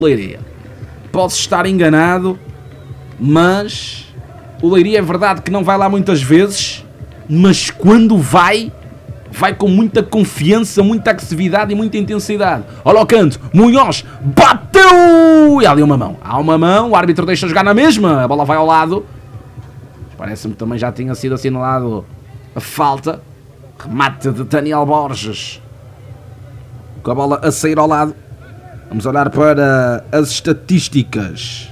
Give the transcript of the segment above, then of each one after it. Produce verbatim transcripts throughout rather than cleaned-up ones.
Leiria. Posso estar enganado, mas o Leiria é verdade que não vai lá muitas vezes, mas quando vai, vai com muita confiança, muita agressividade e muita intensidade. Olha ao canto, Munhoz bateu! E ali uma mão. Há uma mão, o árbitro deixa jogar na mesma, a bola vai ao lado. Parece-me que também já tinha sido assinalado a falta. Remate de Daniel Borges. Com a bola a sair ao lado. Vamos olhar para as estatísticas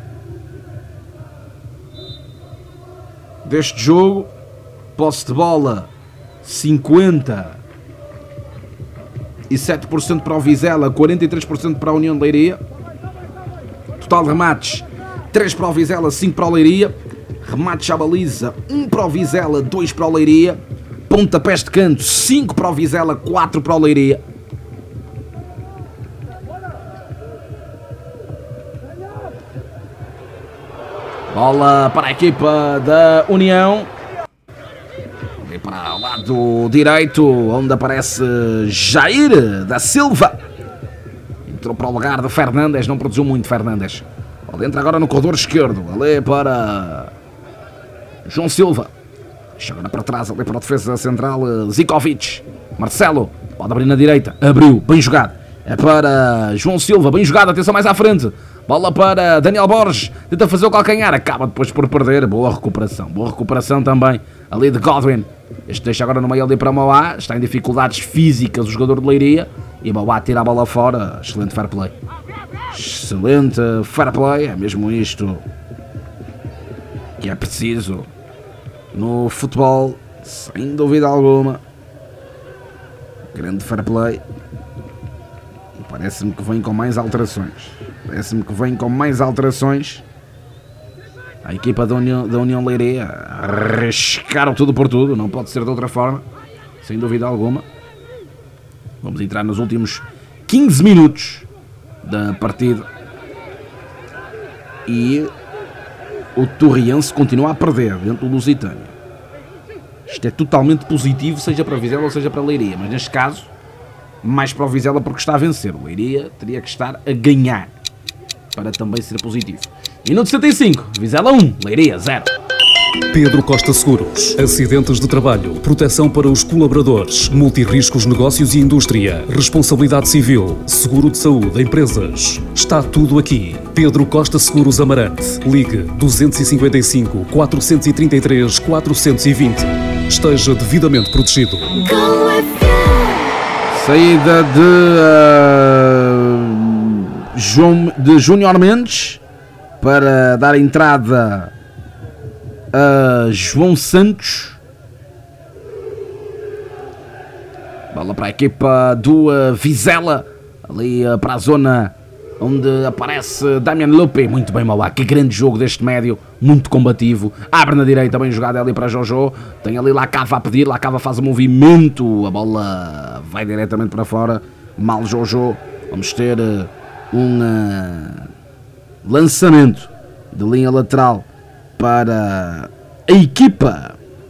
deste jogo. Posse de bola cinquenta e sete por cento para o Vizela, quarenta e três por cento para a União de Leiria. Total de remates três para o Vizela, cinco para o Leiria. Remates à baliza, um para o Vizela, dois para o Leiria. Pontapés de canto, cinco para o Vizela, quatro para o Leiria. Bola para a equipa da União. E para o lado direito, onde aparece Jair da Silva. Entrou para o lugar de Fernandes, não produziu muito Fernandes. Bola entra agora no corredor esquerdo, ali para João Silva. Deixa agora para trás, ali para a defesa central, Zikovic. Marcelo, pode abrir na direita, abriu, bem jogado. É para João Silva, bem jogado, atenção mais à frente. Bola para Daniel Borges, tenta fazer o calcanhar, acaba depois por perder. Boa recuperação, boa recuperação também ali de Godwin. Este deixa agora no meio ali para Mauá, está em dificuldades físicas o jogador de Leiria. E Mauá tira a bola fora, excelente fair play. Excelente fair play, é mesmo isto que é preciso no futebol, sem dúvida alguma. Grande fair play. Parece-me que vem com mais alterações. Parece-me que vem com mais alterações. A equipa da União, da União Leiria arriscaram tudo por tudo. Não pode ser de outra forma, sem dúvida alguma. Vamos entrar nos últimos quinze minutos da partida. E o Torriense continua a perder dentro do Lusitânia. Isto é totalmente positivo, seja para Vizela ou seja para Leiria. Mas neste caso, mais para o Vizela porque está a vencer. O Leiria teria que estar a ganhar para também ser positivo. Minuto setenta e cinco, Vizela um, Leiria zero. Pedro Costa Seguros. Acidentes de trabalho, proteção para os colaboradores, multirriscos, negócios e indústria, responsabilidade civil, seguro de saúde, empresas. Está tudo aqui. Pedro Costa Seguros Amarante. Ligue dois cinco cinco, quatro três três, quatro dois zero. Esteja devidamente protegido. Saída de uh, João, de Júnior Mendes para dar entrada a João Santos. Bola para a equipa do uh, Vizela, ali uh, para a zona onde aparece Damian Lupe. Muito bem, Mauá, que grande jogo deste médio, muito combativo. Abre na direita, bem jogado ali para Jojo. Tem ali Lacava a pedir, Lacava faz o movimento, a bola vai diretamente para fora. Mal Jojo. Vamos ter uh, um uh, lançamento de linha lateral para a equipa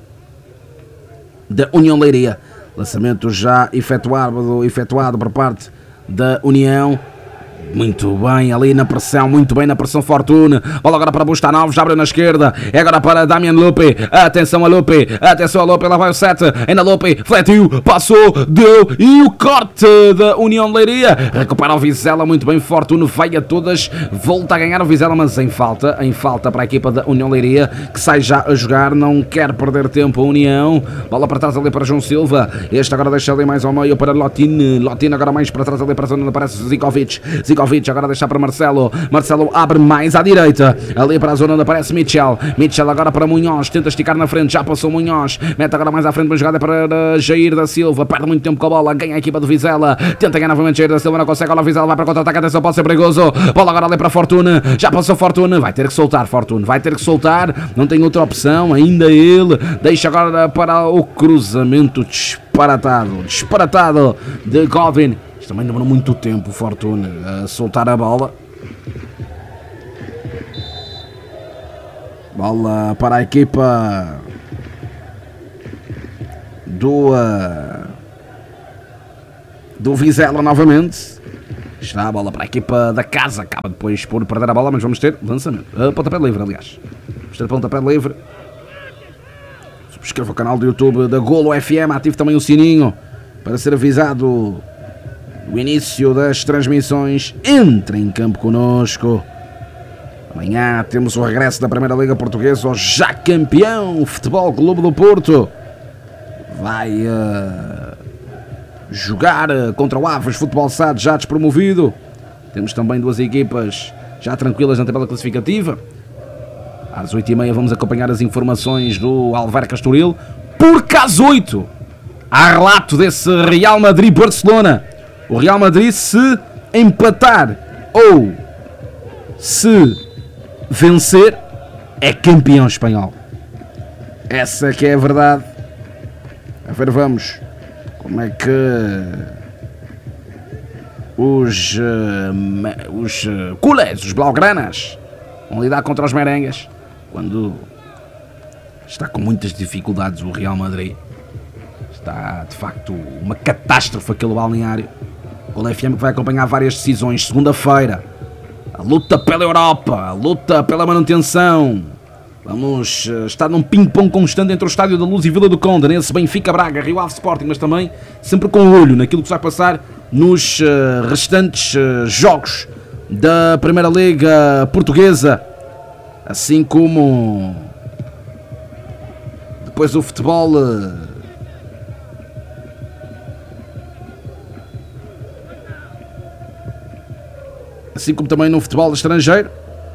da União Leiria. Lançamento já efetuado, efetuado por parte da União. Muito bem ali na pressão, muito bem na pressão Fortune. Bola agora para Bustanov, já abriu na esquerda. É agora para Damian Lupe. Atenção a Lupe, atenção a Lupe, lá vai o sete. Ainda Lupe, fletiu, passou, deu e o corte da União de Leiria. Recupera o Vizela, muito bem, Fortune vai a todas. Volta a ganhar o Vizela, mas em falta, em falta para a equipa da União Leiria, que sai já a jogar, não quer perder tempo a União. Bola para trás ali para João Silva. Este agora deixa ali mais ao meio para Lotine. Lotine agora mais para trás ali para a zona onde aparece Zikovic. Zikovic agora deixar para Marcelo. Marcelo abre mais à direita. Ali para a zona onde aparece Mitchell. Mitchell agora para Munhoz. Tenta esticar na frente. Já passou Munhoz. Mete agora mais à frente. Uma jogada para Jair da Silva. Perde muito tempo com a bola. Ganha a equipa do Vizela. Tenta ganhar novamente Jair da Silva. Não consegue. Olha o Vizela. Vai para contra-ataque. Atenção, pode ser perigoso. Bola agora ali para Fortune. Já passou Fortune. Vai ter que soltar Fortune. Vai ter que soltar. Não tem outra opção. Ainda ele. Deixa agora para o cruzamento disparatado. Disparatado de Godwin. Também demorou muito tempo o Fortune a soltar a bola. Bola para a equipa do, uh, do Vizela novamente. Está a bola para a equipa da casa. Acaba depois por perder a bola, mas vamos ter lançamento. Uh, pontapé livre, aliás. Vamos ter pontapé livre. Subscreva o canal do YouTube da Golo F M. Ative também o sininho para ser avisado do início das transmissões. Entre em campo connosco. Amanhã temos o regresso da Primeira Liga Portuguesa, o já campeão Futebol Clube do Porto. Vai uh, jogar contra o Aves Futebol S A D, já despromovido. Temos também duas equipas já tranquilas na tabela classificativa. Às oito e meia vamos acompanhar as informações do Alverca Estoril. Porque às oito há relato desse Real Madrid-Barcelona. O Real Madrid, se empatar ou se vencer, é campeão espanhol. Essa que é a verdade. A ver, vamos como é que os uh, os uh, culés, os blaugranas, vão lidar contra os merengues quando está com muitas dificuldades o Real Madrid. Está de facto uma catástrofe aquele balneário. O F M que vai acompanhar várias decisões. Segunda-feira, a luta pela Europa, a luta pela manutenção. Vamos uh, estar num ping-pong constante entre o Estádio da Luz e Vila do Conde, nesse Benfica, Braga, Rio Ave Sporting, mas também sempre com olho naquilo que vai passar nos uh, restantes uh, jogos da Primeira Liga Portuguesa, assim como depois o futebol uh, assim como também no futebol estrangeiro.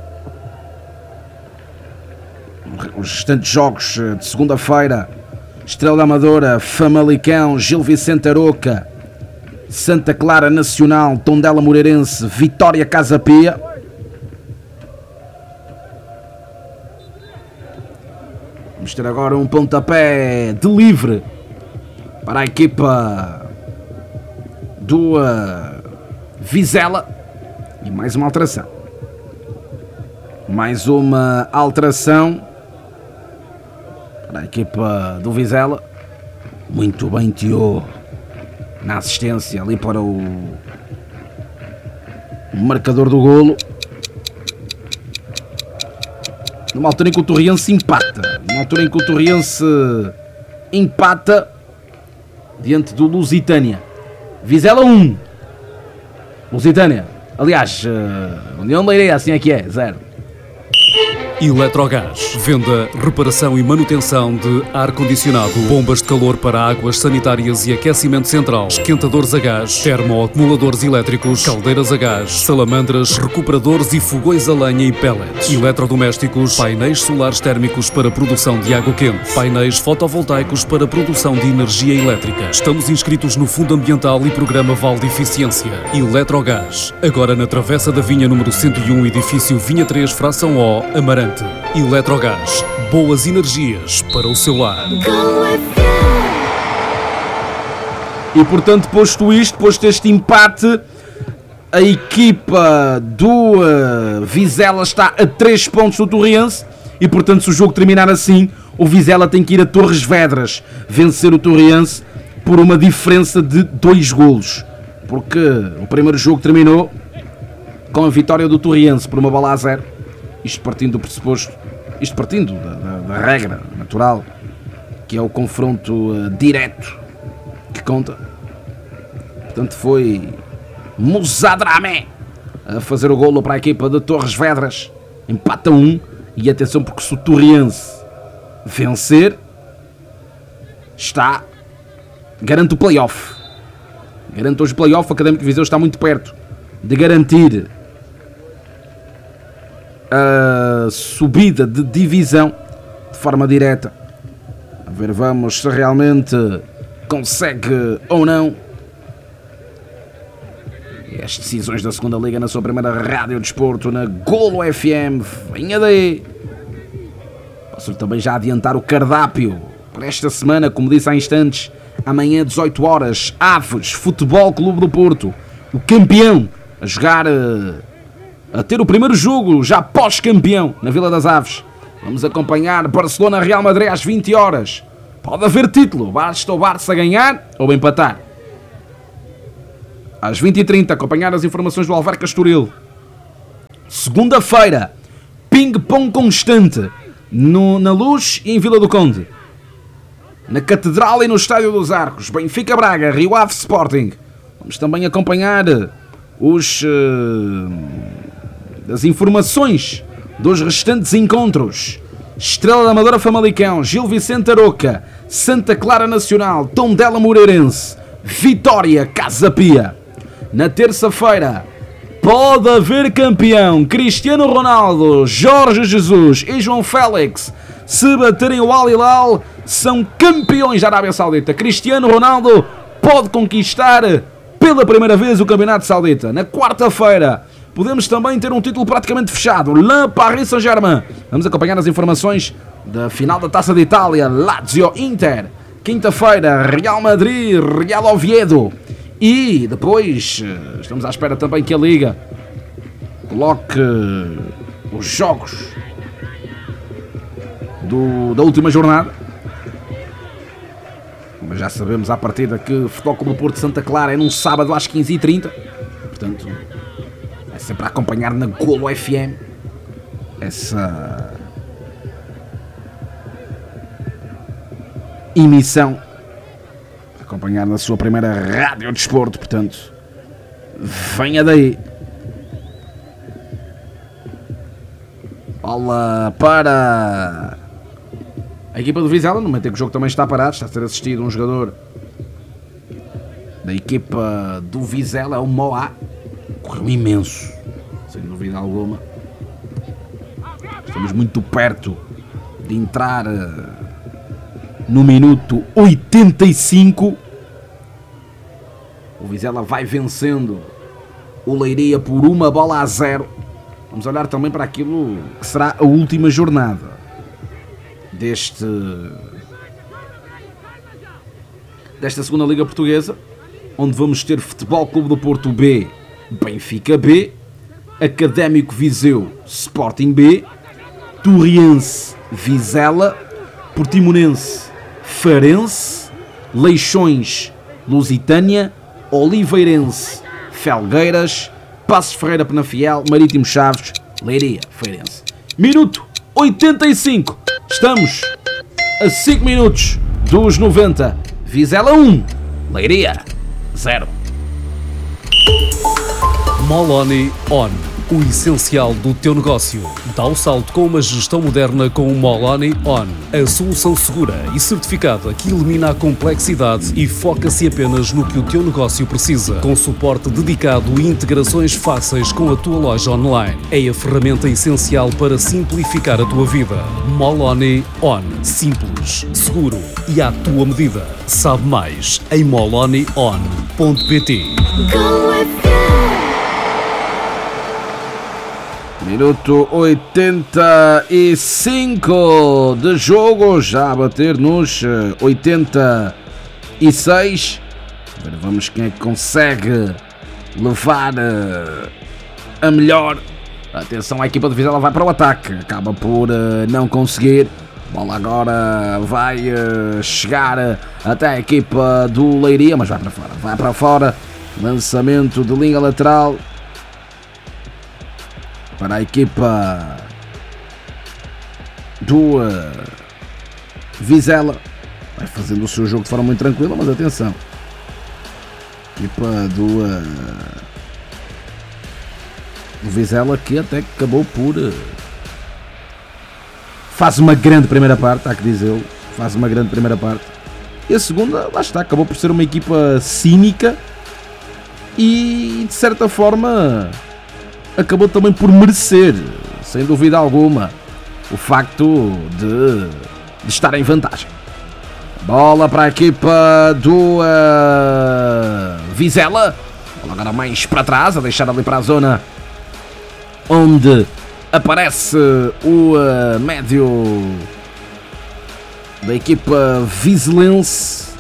Os restantes jogos de segunda-feira: Estrela da Amadora, Famalicão, Gil Vicente Aroca, Santa Clara Nacional, Tondela Moreirense, Vitória Casa Pia. Vamos ter agora um pontapé de livre para a equipa do uh, Vizela. E mais uma alteração. Mais uma alteração para a equipa do Vizela. Muito bem, Tio, na assistência ali para o marcador do golo. Numa altura em que o Torriense empata. Numa altura em que o Torriense empata diante do Lusitânia. Vizela um. Lusitânia. Aliás, uh, União de Leiria, assim é que é, zero. Eletrogás. Venda, reparação e manutenção de ar-condicionado, bombas de calor para águas sanitárias e aquecimento central, esquentadores a gás, termoacumuladores elétricos, caldeiras a gás, salamandras, recuperadores e fogões a lenha e pellets, eletrodomésticos, painéis solares térmicos para produção de água quente, painéis fotovoltaicos para produção de energia elétrica. Estamos inscritos no Fundo Ambiental e Programa Vale de Eficiência. Eletrogás. Agora na Travessa da Vinha número cento e um, edifício Vinha três, fração O, Amarante. Eletrogás, boas energias para o seu lar. E portanto, posto isto, posto este empate, a equipa do uh, Vizela está a três pontos do Torriense. E portanto, se o jogo terminar assim, o Vizela tem que ir a Torres Vedras vencer o Torriense por uma diferença de dois golos. Porque o primeiro jogo terminou com a vitória do Torriense por uma bola a zero. Isto partindo do pressuposto, isto partindo da, da, da regra natural, que é o confronto uh, direto que conta. Portanto, foi Moussa Dramé a fazer o golo para a equipa de Torres Vedras. Empata um. E atenção, porque se o Torriense vencer, está, garante o play-off. Garante hoje o play-off. O Académico de Viseu está muito perto de garantir a subida de divisão de forma direta. A ver, vamos se realmente consegue ou não. E as decisões da segunda Liga na sua primeira Rádio Desporto, na Golo F M. Venha daí. Posso também já adiantar o cardápio para esta semana, como disse há instantes. Amanhã, dezoito horas, Aves Futebol Clube do Porto, o campeão, a jogar, a ter o primeiro jogo já pós-campeão na Vila das Aves. Vamos acompanhar Barcelona Real Madrid às vinte horas. Pode haver título, basta o Barça ganhar ou empatar. às vinte e trinta, acompanhar as informações do Alverca Estoril. Segunda-feira, ping-pong constante no, na Luz e em Vila do Conde. Na Catedral e no Estádio dos Arcos, Benfica Braga, Rio Ave Sporting. Vamos também acompanhar os, uh, as informações dos restantes encontros. Estrela da Amadora Famalicão, Gil Vicente Aroca, Santa Clara Nacional, Tondela Moreirense, Vitória Casa Pia. Na terça-feira, pode haver campeão. Cristiano Ronaldo, Jorge Jesus e João Félix, se baterem o Al Hilal, são campeões da Arábia Saudita. Cristiano Ronaldo pode conquistar pela primeira vez o Campeonato Saudita. Na quarta-feira, podemos também ter um título praticamente fechado. Le Paris Saint-Germain. Vamos acompanhar as informações da final da Taça de Itália. Lazio Inter. Quinta-feira, Real Madrid, Real Oviedo. E depois estamos à espera também que a Liga coloque os jogos do, da última jornada. Mas já sabemos à partida que o Futebol Clube do Porto de Santa Clara é num sábado às quinze e trinta. Portanto, é sempre a acompanhar na Golo F M essa emissão. Acompanhar na sua primeira rádio de desporto, portanto, venha daí. Bola para a equipa do Vizela, no momento em que o jogo também está parado, está a ser assistido um jogador da equipa do Vizela, é o Moá. Correu imenso, sem dúvida alguma. Estamos muito perto de entrar no minuto oitenta e cinco. O Vizela vai vencendo o Leiria por uma bola a zero. Vamos olhar também para aquilo que será a última jornada deste desta segunda Liga Portuguesa, onde vamos ter Futebol Clube do Porto B, Benfica B, Académico Viseu, Sporting B, Torriense Vizela, Portimonense Farense, Leixões Lusitânia, Oliveirense Felgueiras, Passos Ferreira Penafiel, Marítimo Chaves, Leiria Feirense. Minuto oitenta e cinco. Estamos a cinco minutos dos noventa. Vizela um, Leiria zero. Moloni On. O essencial do teu negócio. Dá o salto com uma gestão moderna com o Moloni On. A solução segura e certificada que elimina a complexidade e foca-se apenas no que o teu negócio precisa. Com suporte dedicado e integrações fáceis com a tua loja online. É a ferramenta essencial para simplificar a tua vida. Moloni On. Simples, seguro e à tua medida. Sabe mais em moloni on ponto pt. Minuto oitenta e cinco de jogo, já a bater nos oitenta e seis. Vamos quem é que consegue levar a melhor. Atenção, a equipa de Vizela vai para o ataque, acaba por não conseguir. A bola agora vai chegar até a equipa do Leiria, mas vai para fora, vai para fora. Lançamento de linha lateral para a equipa do uh, Vizela. Vai fazendo o seu jogo de forma muito tranquila, mas atenção. A equipa do, uh, do Vizela que até acabou por... Uh, faz uma grande primeira parte, há que dizê-lo. Faz uma grande primeira parte. E a segunda, lá está, acabou por ser uma equipa cínica e, de certa forma... acabou também por merecer, sem dúvida alguma, o facto de, de estar em vantagem. Bola para a equipa do uh, Vizela. Bola agora mais para trás, a deixar ali para a zona onde aparece o uh, médio da equipa vizelense,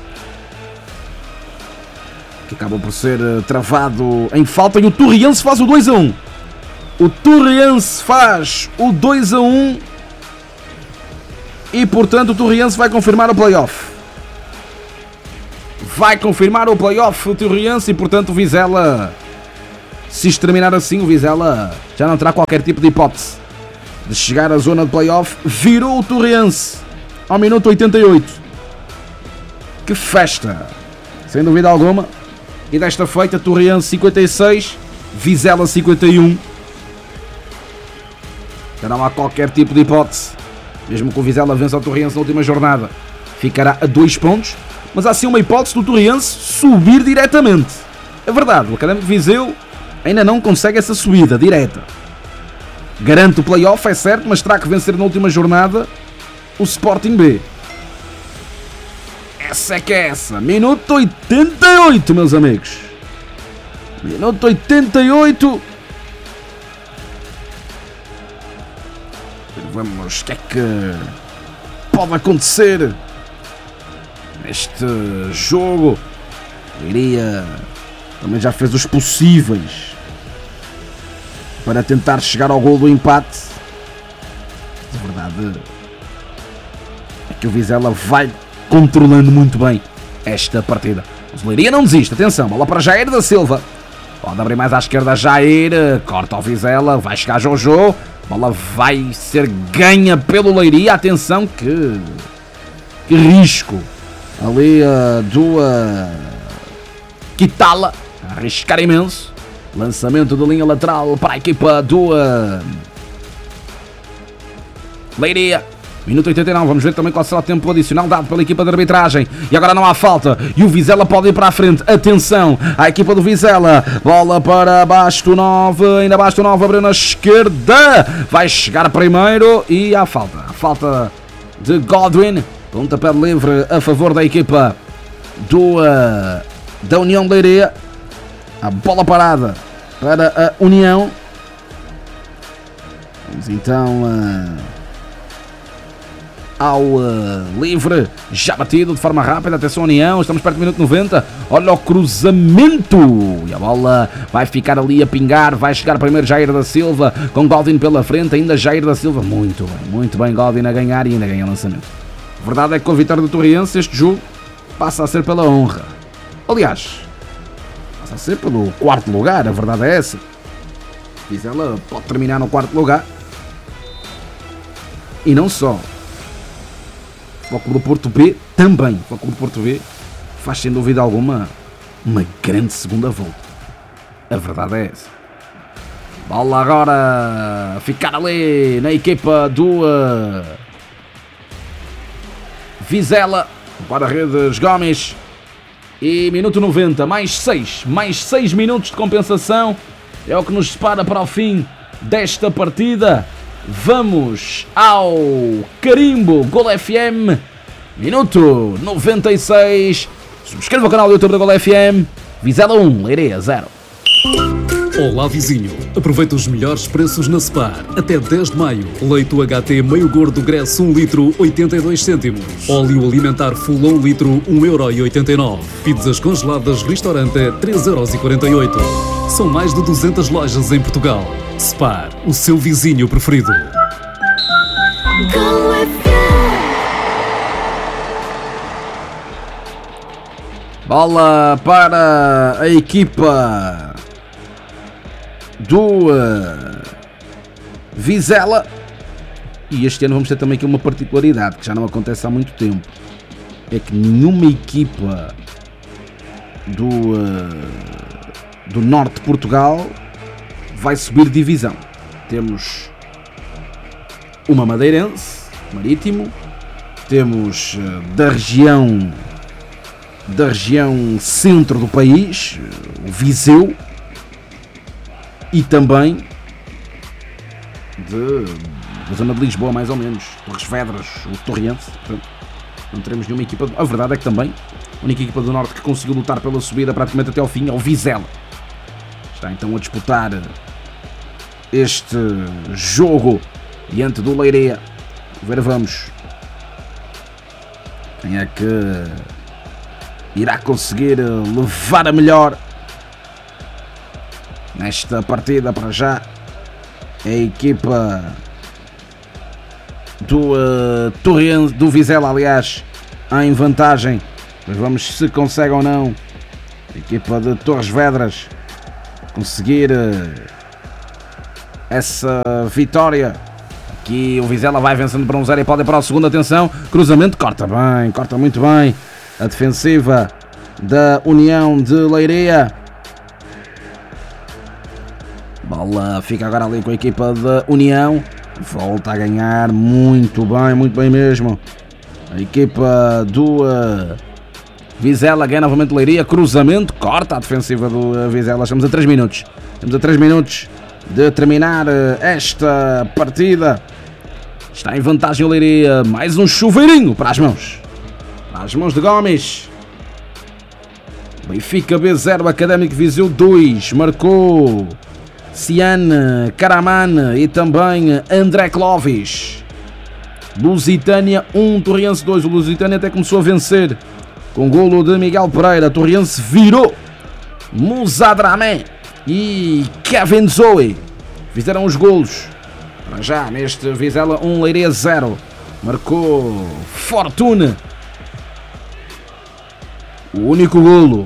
que acaba por ser uh, travado em falta, e o Torriense faz o dois a um. O Torriense faz o dois a um e, portanto, o Torriense vai confirmar o play-off. vai confirmar o play-off o Torriense e, portanto, o Vizela, se isto terminar assim, o Vizela já não terá qualquer tipo de hipótese de chegar à zona de play-off. Virou o Torriense ao minuto oitenta e oito. Que festa, sem dúvida alguma. E desta feita, Torriense cinquenta e seis, Vizela cinquenta e um. Já não há qualquer tipo de hipótese. Mesmo que o Vizela vença o Torriense na última jornada, ficará a dois pontos. Mas há sim uma hipótese do Torriense subir diretamente. É verdade, o Académico de Viseu ainda não consegue essa subida direta. Garante o play-off, é certo, mas terá que vencer na última jornada o Sporting B. Essa é que é essa. Minuto oitenta e oito, meus amigos. Minuto oitenta e oito. Vamos, o que é que pode acontecer neste jogo? Leiria também já fez os possíveis para tentar chegar ao gol do empate. A verdade é que o Vizela vai controlando muito bem esta partida. O Leiria não desiste, atenção, bola para Jair da Silva. Pode abrir mais à esquerda Jair, corta o Vizela, vai chegar Jojo. A bola vai ser ganha pelo Leiria, atenção que, que risco. Ali uh, do uh, Quitala, arriscar imenso. Lançamento de linha lateral para a equipa do uh, Leiria. Minuto oitenta e nove, vamos ver também qual será o tempo adicional dado pela equipa de arbitragem. E agora não há falta. E o Vizela pode ir para a frente. Atenção, a equipa do Vizela. Bola para Basto nove. Ainda Basto nove abriu na esquerda. Vai chegar primeiro e há falta. A falta de Godwin. Pontapé livre a favor da equipa do, uh, da União de Leiria. A bola parada para a União. Vamos então uh, ao uh, livre. Já batido de forma rápida. Atenção União, estamos perto do minuto noventa. Olha o cruzamento. E a bola vai ficar ali a pingar. Vai chegar primeiro Jair da Silva com Godwin pela frente. Ainda Jair da Silva. Muito bem, muito bem Godwin a ganhar e ainda ganha o lançamento. A verdade é que com a vitória do Torriense este jogo passa a ser pela honra. Aliás, passa a ser pelo quarto lugar, a verdade é essa. Vizela pode terminar no quarto lugar. E não só. O Clube do Porto B também. O Clube do Porto B faz sem dúvida alguma uma grande segunda volta. A verdade é essa. Bola agora a ficar ali na equipa do uh, Vizela. Guarda-redes Gomes. E minuto noventa, mais seis, mais seis minutos de compensação. É o que nos separa para o fim desta partida. Vamos ao carimbo Gol F M. Minuto noventa e seis. Subscreva o canal do YouTube da Gol F M. Vizela um, Leiria zero. Olá vizinho, aproveita os melhores preços na Spar. Até dez de maio, leite U H T meio gordo Gresso um litro, oitenta e dois cêntimos. Óleo alimentar full um litro, um euro e oitenta e nove. Pizzas congeladas restaurante, três euros e quarenta e oito. São mais de duzentas lojas em Portugal. Spar, o seu vizinho preferido. Bola para a equipa do uh, Vizela. E este ano vamos ter também aqui uma particularidade que já não acontece há muito tempo. É que nenhuma equipa do, uh, do norte de Portugal vai subir divisão. Temos uma madeirense, Marítimo. Temos uh, da região da região centro do país, uh, o Viseu. E também de, da zona de Lisboa, mais ou menos, Torres Vedras, o Torriense. Portanto, não teremos nenhuma equipa. A verdade é que também a única equipa do Norte que conseguiu lutar pela subida praticamente até ao fim é o Vizela. Está então a disputar este jogo diante do Leiria. Ver vamos quem é que irá conseguir levar a melhor nesta partida. Para já a equipa do uh, Torriense, do Vizela, aliás, em vantagem Mas vamos se consegue ou não a equipa de Torres Vedras conseguir essa vitória. Aqui o Vizela vai vencendo para um zero e pode ir para o segundo. Atenção, cruzamento, corta bem, corta muito bem a defensiva da União de Leiria. Bola fica agora ali com a equipa da União. Volta a ganhar muito bem, muito bem mesmo. A equipa do uh, Vizela ganha novamente Leiria. Cruzamento, corta a defensiva do uh, Vizela. Estamos a três minutos. Estamos a três minutos de terminar uh, esta partida. Está em vantagem o Leiria. Mais um chuveirinho para as mãos. Para as mãos de Gomes. Benfica B zero, Académico Viseu dois. Marcou Ciane Karaman e também André Clovis. Lusitânia um, Torriense dois. O Lusitânia até começou a vencer com o golo de Miguel Pereira. Torriense virou. Musa Dramé e Kevin Zoe fizeram os golos. Para já neste Vizela um, Leiria zero. Marcou Fortuna. O único golo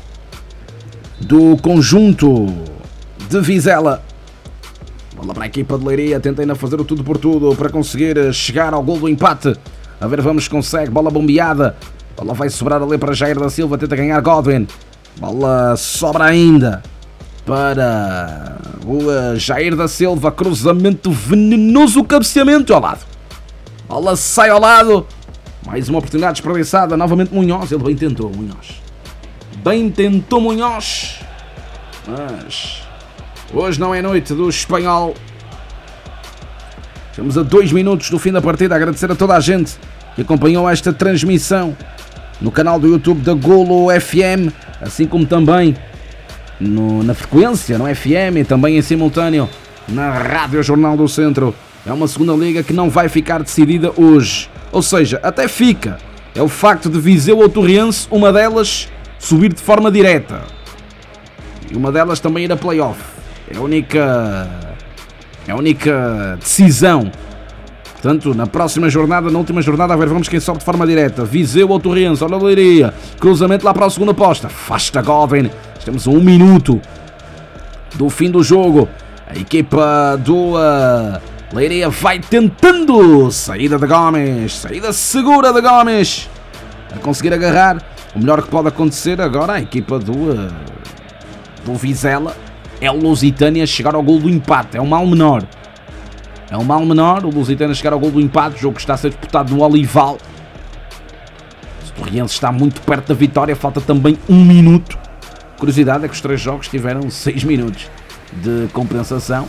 do conjunto de Vizela. Bola para a equipa de Leiria, tenta ainda fazer o tudo por tudo para conseguir chegar ao gol do empate. A ver, vamos se consegue. Bola bombeada. Bola vai sobrar ali para Jair da Silva, tenta ganhar Godwin. Bola sobra ainda para o Jair da Silva. Cruzamento venenoso, cabeceamento ao lado. Bola sai ao lado. Mais uma oportunidade desperdiçada. Novamente Munhoz. Ele bem tentou, Munhoz. Bem tentou Munhoz. Mas hoje não é noite do espanhol. Estamos a dois minutos do fim da partida. Agradecer a toda a gente que acompanhou esta transmissão no canal do YouTube da Golo F M, assim como também no, na frequência, no F M, e também em simultâneo na Rádio Jornal do Centro. É uma segunda liga que não vai ficar decidida hoje. Ou seja, até fica. É o facto de Viseu ou Torriense, uma delas, subir de forma direta. E uma delas também ir a play-off. É a única, é a única decisão. Portanto, na próxima jornada, na última jornada, a ver, vamos quem sobe de forma direta. Viseu ou Torriense, olha a Leiria. Cruzamento lá para a segunda posta. Afasta Godwin. Estamos a um minuto do fim do jogo. A equipa do uh, Leiria vai tentando. Saída de Gomes. Saída segura de Gomes. A conseguir agarrar. O melhor que pode acontecer agora, a equipa do, uh, do Vizela, é o Lusitânia chegar ao gol do empate. É um mal menor. É um mal menor o Lusitânia chegar ao gol do empate. O jogo que está a ser disputado no Olival. O Torriense está muito perto da vitória. Falta também um minuto. Curiosidade é que os três jogos tiveram seis minutos de compensação.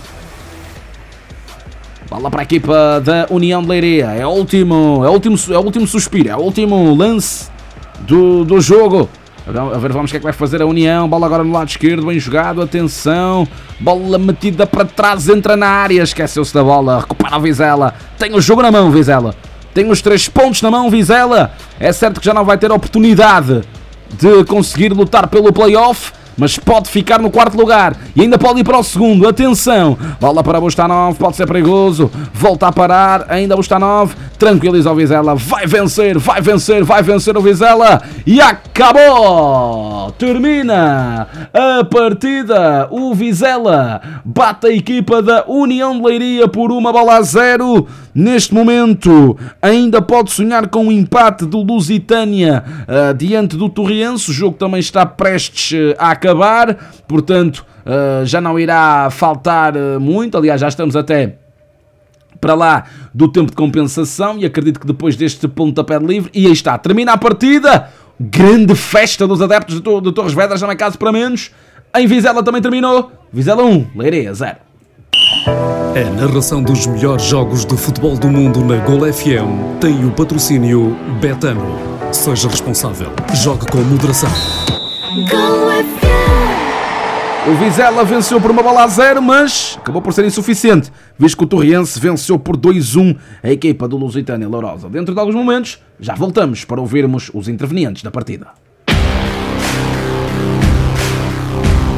Bola para a equipa da União de Leiria. É o último, é o último, é o último suspiro. É o último lance do, do jogo. A ver, vamos o que é que vai fazer a União. Bola agora no lado esquerdo, bem jogado, atenção. Bola metida para trás, entra na área. Esqueceu-se da bola, recupera o Vizela. Tem o jogo na mão, Vizela. Tem os três pontos na mão, Vizela. É certo que já não vai ter oportunidade de conseguir lutar pelo play-off, mas pode ficar no quarto lugar e ainda pode ir para o segundo. Atenção, bola para Bustanov, pode ser perigoso. Volta a parar, ainda Bustanov. Tranquiliza o Vizela, vai vencer, vai vencer, vai vencer o Vizela. E acabou! Termina a partida. O Vizela bate a equipa da União de Leiria por uma bola a zero. Neste momento ainda pode sonhar com o um empate do Lusitânia uh, diante do Torriense. O jogo também está prestes uh, a acabar, portanto uh, já não irá faltar uh, muito. Aliás, já estamos até para lá do tempo de compensação e acredito que depois deste pontapé de livre, e aí está, termina a partida. Grande festa dos adeptos de, de Torres Vedras, não é caso para menos. Em Vizela também terminou. Vizela um, Leiria zero. A narração dos melhores jogos de futebol do mundo na Golo F M tem o patrocínio Betano. Seja responsável. Jogue com moderação. Golo F M. O Vizela venceu por uma bola a zero, mas acabou por ser insuficiente, visto que o Torriense venceu por dois a um a equipa do Lusitânia Lourosa. Dentro de alguns momentos, já voltamos para ouvirmos os intervenientes da partida.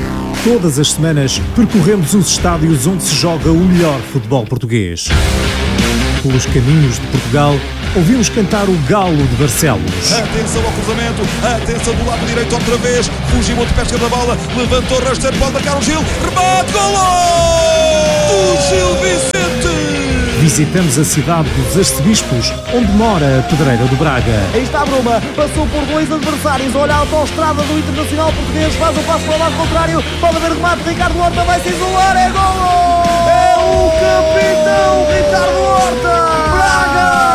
todas as semanas, percorremos os estádios onde se joga o melhor futebol português. Pelos caminhos de Portugal, ouvimos cantar o Galo de Barcelos. Atenção ao cruzamento, atenção do lado direito outra vez. Fugiu de pesca da bola, levantou o rasteiro, pode marcar o Gil. Remate, golo! Do Gil Vicente! Visitamos a cidade dos Arcebispos, onde mora a Pedreira do Braga. Aí está a Bruma, passou por dois adversários, olha a autoestrada do Internacional Português, faz o passo para o lado contrário, pode haver remate, Ricardo Horta vai se isolar, é golo! É o capitão Ricardo Horta! Braga!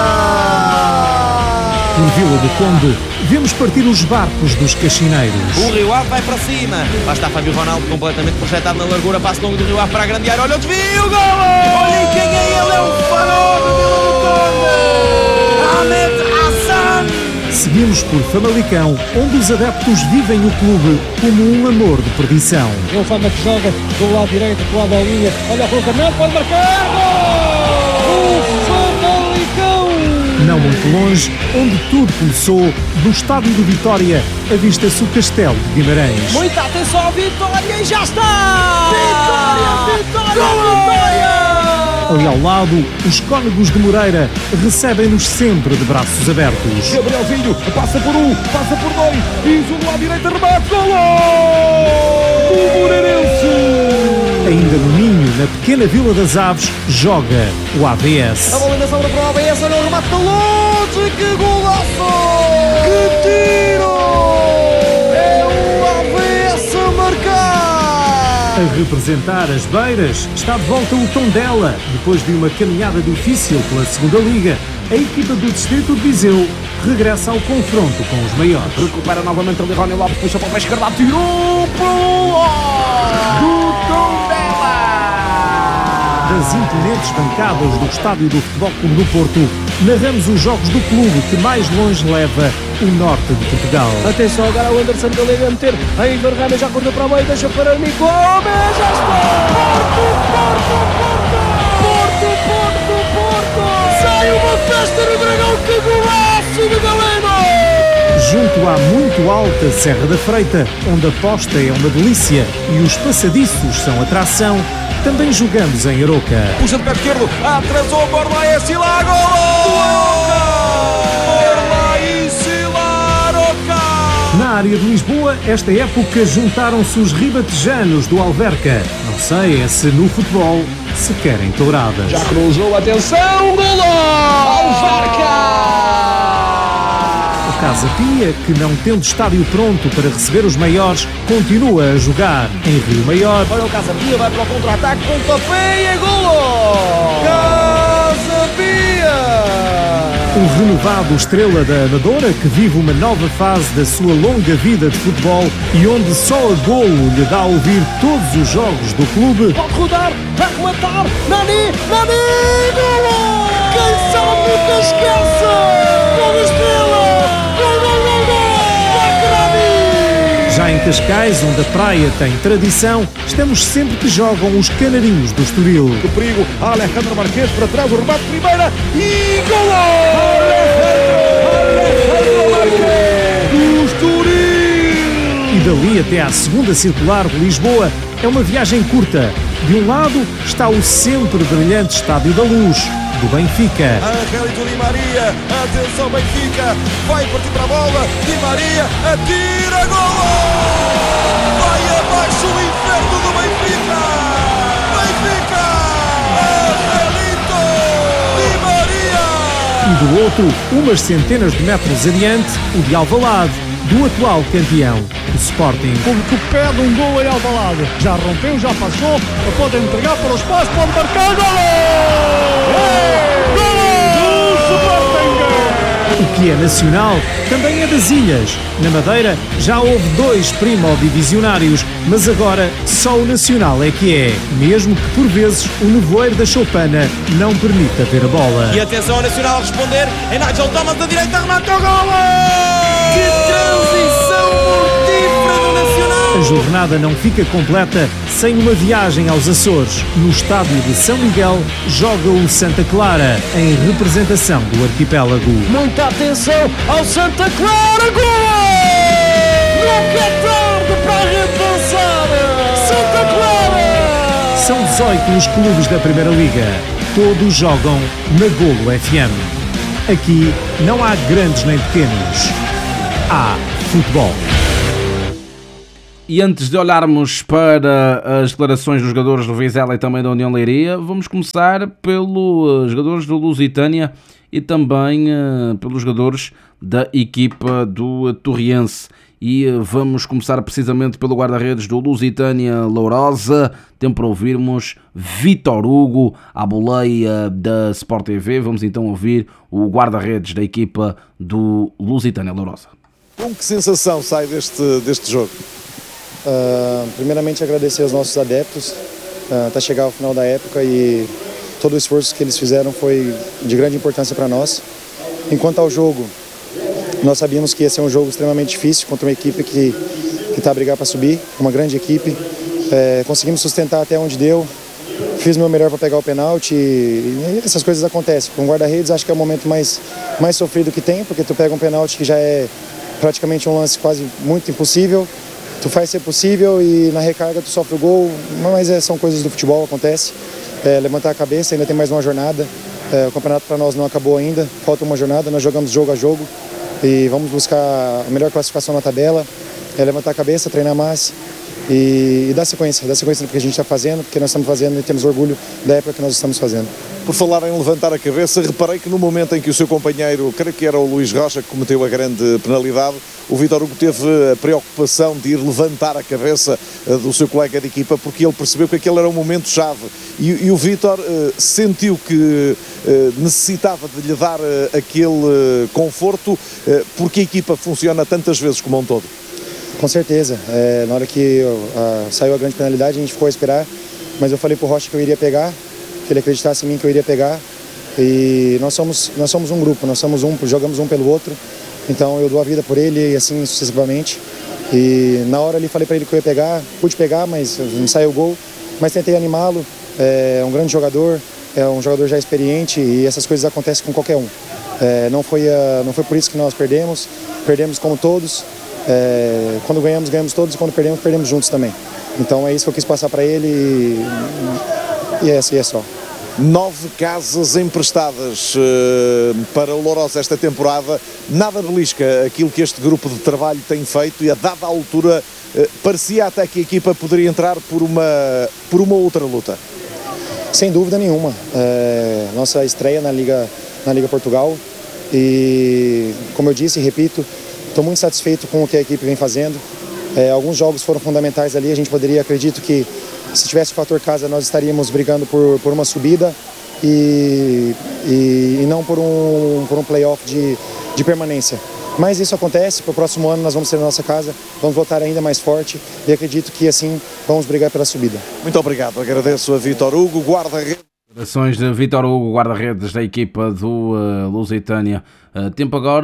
Por Vila do Conde, vemos partir os barcos dos caxineiros. O Rio Ave vai para cima. Lá está Fábio Ronaldo completamente projetado na largura. Passo longo do Rio Ave para a grande área. Olha o desvio, golo! Olha quem é ele, é o farol do Vila do Conde. Ahmed Hassan. Seguimos por Famalicão, onde os adeptos vivem o clube como um amor de perdição. É o Fama que joga do lado direito, do lado da linha. Olha o cruzamento, pode marcar. Gol! O Famalicão! Não muito longe, onde tudo começou, no estádio do Vitória, avista-se o Castelo de Guimarães. Muita atenção à Vitória e já está! Vitória, Vitória, Vitória! Ali ao lado, os Cónegos de Moreira recebem-nos sempre de braços abertos. Gabrielzinho passa por um, passa por dois, piso do lado direito, remate, golo! Do Moreirense! Ainda no Minho, na pequena Vila das Aves, joga o A V S. A bola na sobra para o A V S, olha o remate de longe, que golaço! Que tiro! É o A V S a marcar! A representar as beiras está de volta o Tondela. Depois de uma caminhada difícil pela segunda Liga, a equipa do Distrito de Viseu regressa ao confronto com os maiores. Recupera novamente ali Rony Lopes, puxa para o pé esquerdo, tirou pro do Tondela! Das imponentes bancadas do estádio do Futebol Clube do Porto, narramos os jogos do clube que mais longe leva o norte de Portugal. Atenção agora o Anderson da Liga a meter. Aí Vargana já cortou para o meio, deixa para Nico Gomes, já está! Porto, Porto, Porto! Porto, Porto, Porto! Sai uma festa no Dragão, que golaço de Galeno! Junto à muito alta Serra da Freita, onde a posta é uma delícia e os passadiços são atração, também jogamos em Aroca. Puxa de pé esquerdo, atrasou, Borla e Sila, golo! Borla e Sila, Aroca! Na área de Lisboa, esta época juntaram-se os ribatejanos do Alverca. Não sei é se no futebol se querem touradas. Já cruzou, atenção, golo! Alverca! O Casa Pia, que não tendo estádio pronto para receber os maiores, continua a jogar em Rio Maior. Olha o Casa Pia, vai para o contra-ataque, pontapé e é golo! Casa Pia! O renovado estrela da Amadora, que vive uma nova fase da sua longa vida de futebol e onde só a golo lhe dá a ouvir todos os jogos do clube. Pode rodar, vai rematar, Nani, Nani, golo! Quem sabe nunca esquece! Gol da estrela! Gol, gol, gol, gol! Marca Nani! Já em Cascais, onde a praia tem tradição, estamos sempre que jogam os Canarinhos do Estoril. O perigo, Alejandro Marquês para trás, o remate primeira e golo! Alejandro Marquês do Estoril! E dali até à segunda circular de Lisboa é uma viagem curta. De um lado está o sempre brilhante Estádio da Luz, do Benfica. Angelito Di Maria, atenção Benfica, vai partir para a bola, Di Maria, atira, golo! Vai abaixo o inferno do Benfica! Benfica! Angelito Di Maria! E do outro, umas centenas de metros adiante, o de Alvalade, do atual campeão, o Sporting. O público pede um gol em Alvalade. Já rompeu, já passou, pode entregar para o espaço, pode marcar, golo! O que é nacional também é das ilhas. Na Madeira já houve dois primodivisionários, mas agora só o nacional é que é, mesmo que por vezes o nevoeiro da choupana não permita ver a bola. E atenção ao Nacional a responder. É Nigel Thomas da direita, remata o golo! Que transição mortífera do Nacional! A jornada não fica completa sem uma viagem aos Açores. No estádio de São Miguel joga o Santa Clara, em representação do arquipélago. Muita atenção ao Santa Clara, gol! Nunca é tarde para repensar! São dezoito os clubes da Primeira Liga. Todos jogam na Golo F M. Aqui não há grandes nem pequenos. Há futebol. E antes de olharmos para as declarações dos jogadores do Vizela e também da União Leiria, vamos começar pelos jogadores do Lusitânia e também uh, pelos jogadores da equipa do Torriense. E uh, vamos começar precisamente pelo guarda-redes do Lusitânia Lourosa. Tempo para ouvirmos Vítor Hugo, à boleia da Sport T V. Vamos então ouvir o guarda-redes da equipa do Lusitânia Lourosa. Com que sensação sai deste, deste jogo? Uh, primeiramente agradecer aos nossos adeptos, uh, até chegar ao final da época, e todo o esforço que eles fizeram foi de grande importância para nós. Enquanto ao jogo, nós sabíamos que ia ser um jogo extremamente difícil contra uma equipe que está a brigar para subir, uma grande equipe. É, conseguimos sustentar até onde deu, fiz o meu melhor para pegar o pênalti, e, e essas coisas acontecem. Com guarda-redes acho que é o momento mais, mais sofrido que tem, porque tu pega um pênalti que já é praticamente um lance quase muito impossível. Tu faz ser possível e na recarga tu sofre o gol, mas é, são coisas do futebol, acontece. É, levantar a cabeça, ainda tem mais uma jornada. É, o campeonato para nós não acabou ainda, falta uma jornada, nós jogamos jogo a jogo e vamos buscar a melhor classificação na tabela. É, levantar a cabeça, treinar mais e, e dar sequência, dar sequência no que a gente está fazendo, porque nós estamos fazendo e temos orgulho da época que nós estamos fazendo. Por falar em levantar a cabeça, reparei que no momento em que o seu companheiro, creio que era o Luís Rocha, que cometeu a grande penalidade, o Vítor Hugo teve a preocupação de ir levantar a cabeça do seu colega de equipa, porque ele percebeu que aquele era um momento-chave. E, e o Vítor uh, sentiu que uh, necessitava de lhe dar uh, aquele uh, conforto, uh, porque a equipa funciona tantas vezes como um todo. Com certeza. É, na hora que uh, saiu a grande penalidade, a gente ficou a esperar, mas eu falei pro Rocha que eu iria pegar, que ele acreditasse em mim que eu iria pegar. E nós somos, nós somos um grupo, nós somos um, jogamos um pelo outro. Então eu dou a vida por ele e assim sucessivamente. E na hora ali falei para ele que eu ia pegar, pude pegar, mas não saiu o gol. Mas tentei animá-lo, é um grande jogador, é um jogador já experiente e essas coisas acontecem com qualquer um. É, não, foi a, não foi por isso que nós perdemos, perdemos como todos. É, quando ganhamos, ganhamos todos e quando perdemos, perdemos juntos também. Então é isso que eu quis passar para ele e, e, é, e é só. Nove casas emprestadas uh, para o Lourosa esta temporada, nada belisca aquilo que este grupo de trabalho tem feito e a dada altura uh, parecia até que a equipa poderia entrar por uma, por uma outra luta. Sem dúvida nenhuma, é, nossa estreia na Liga, na Liga Portugal e, como eu disse e repito, estou muito satisfeito com o que a equipe vem fazendo. É, alguns jogos foram fundamentais ali, a gente poderia, acredito que se tivesse o fator casa nós estaríamos brigando por, por uma subida e, e, e não por um, por um play-off de, de permanência. Mas isso acontece, para o próximo ano nós vamos ter na nossa casa, vamos voltar ainda mais forte e acredito que assim vamos brigar pela subida. Muito obrigado, agradeço a Vítor Hugo, guarda-redes. Declarações de Vítor Hugo, guarda-redes da equipa do uh, Lusitânia. Uh, tempo agora